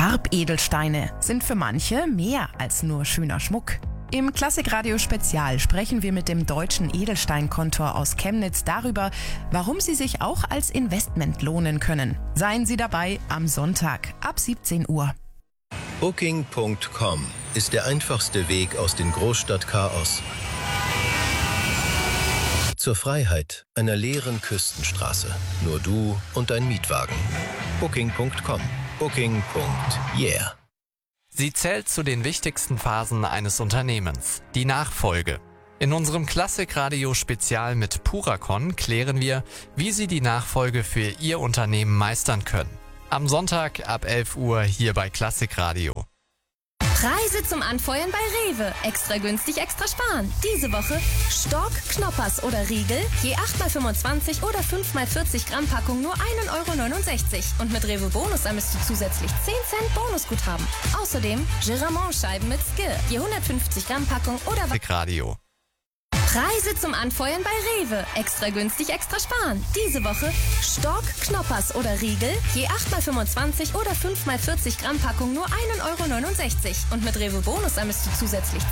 Farbedelsteine sind für manche mehr als nur schöner Schmuck. Im Klassikradio Spezial sprechen wir mit dem deutschen Edelsteinkontor aus Chemnitz darüber, warum sie sich auch als Investment lohnen können. Seien Sie dabei am Sonntag ab 17 Uhr. Booking.com ist der einfachste Weg aus dem Großstadtchaos zur Freiheit einer leeren Küstenstraße. Nur du und dein Mietwagen. Booking.com. Booking.yeah. Sie zählt zu den wichtigsten Phasen eines Unternehmens, die Nachfolge. In unserem Klassikradio-Spezial mit Puracon klären wir, wie Sie die Nachfolge für Ihr Unternehmen meistern können. Am Sonntag ab 11 Uhr hier bei Klassikradio. Preise zum Anfeuern bei Rewe. Extra günstig, extra sparen. Diese Woche Stork, Knoppers oder Riegel, je 8x25 oder 5x40 Gramm Packung nur 1,69 €. Und mit Rewe Bonus ermisst du zusätzlich 10 Cent Bonusguthaben. Außerdem Geramont-Scheiben mit Skill, je 150 Gramm Packung oder... Klassikradio. Preise zum Anfeuern bei Rewe. Extra günstig, extra sparen. Diese Woche Stork, Knoppers oder Riegel, je 8x25 oder 5x40 Gramm Packung nur 1,69 € Und mit Rewe Bonus ermisst du zusätzlich